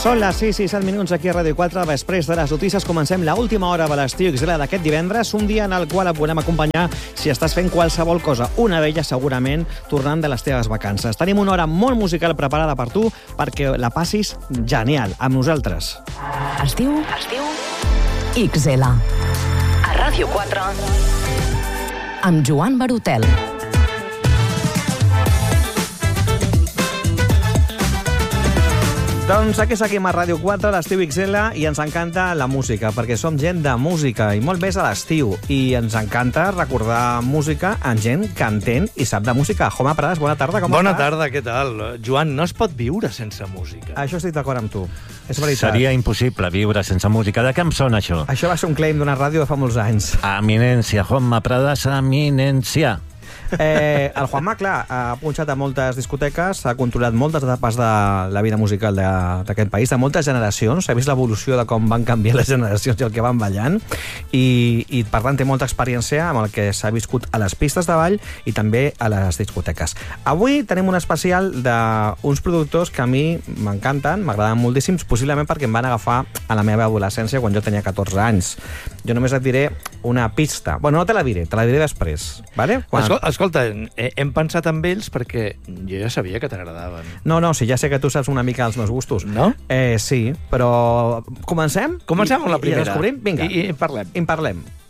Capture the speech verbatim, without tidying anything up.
Són les sis i set minuts aquí a Ràdio quatre. Després de les notícies comencem l'última hora de l'estiu X L d'aquest divendres, un dia en el qual et podem acompanyar si estàs fent qualsevol cosa. Una d'elles segurament tornant de les teves vacances. Tenim una hora molt musical preparada per tu perquè la passis genial amb nosaltres. Es diu... Es diu... X L. A Ràdio quatre. Amb Joan Barutel. Doncs aquí seguim a Ràdio quatre, l'estiu X L, i ens encanta la música, perquè som gent de música, i molt més a l'estiu. I ens encanta recordar música en gent que entén i sap de música. Jaume Prades, bona tarda, com Bona estàs? tarda, què tal? Joan, no es pot viure sense música. Això estic d'acord amb tu. És veritat. Seria impossible viure sense música. De què em sona això? Això va ser un claim d'una ràdio de fa molts anys. Eminència, Juanma Prades, eminència. Eh, el Juanma, clar, ha punxat a moltes discoteques, ha controlat moltes etapes de la vida musical de- d'aquest país, de moltes generacions, ha vist l'evolució de com van canviar les generacions i el que van ballant, i, i per tant té molta experiència amb el que s'ha viscut a les pistes de ball i també a les discoteques. Avui tenim un especial d'uns productors que a mi m'encanten, m'agraden moltíssims, possiblement perquè em van agafar a la meva adolescència quan jo tenia catorze anys. Jo només et diré una pista. Bueno, no te la diré, te la diré després, vale? Quan... Escolta, escolta, hem pensat en ells perquè jo ja sabia que t'agradaven. No, no, sí, ja sé que tu saps una mica els meus gustos. No? Eh, sí, però comencem? Comencem amb la I, primera. I descobrim? Vinga, I, i parlem. I en parlem.